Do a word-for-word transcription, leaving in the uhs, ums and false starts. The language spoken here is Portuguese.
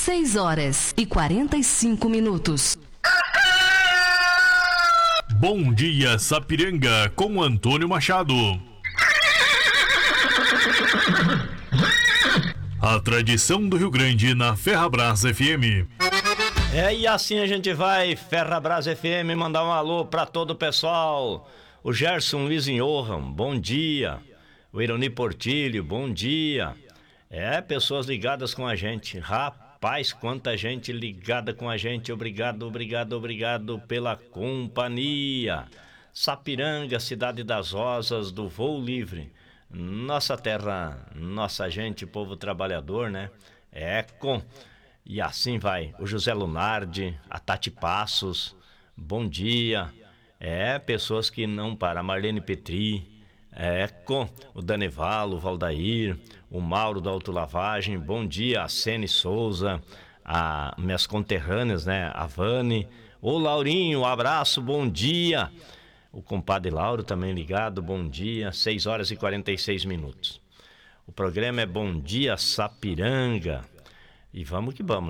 seis horas e quarenta e cinco minutos. Bom dia, Sapiranga, com Antônio Machado. A tradição do Rio Grande na Ferrabras F M. É, e assim a gente vai, Ferrabras F M, mandar um alô pra todo o pessoal. O Gerson Luiz Inhohan, bom dia. O Ironi Portilho, bom dia. É, pessoas ligadas com a gente. Rapaz, quanta gente ligada com a gente. Obrigado, obrigado, obrigado pela companhia. Sapiranga, cidade das rosas, do voo livre. Nossa terra, nossa gente, povo trabalhador, né? É com... E assim vai, o José Lunardi, a Tati Passos, bom dia. É, pessoas que não param, a Marlene Petri, é, com o Danevalo, o Valdair, o Mauro da Autolavagem, bom dia, a Sene Souza, a minhas conterrâneas, né, a Vane, o Laurinho, um abraço, bom dia. O compadre Lauro também ligado, bom dia, seis horas e quarenta e seis minutos. O programa é Bom Dia Sapiranga, e vamos que vamos.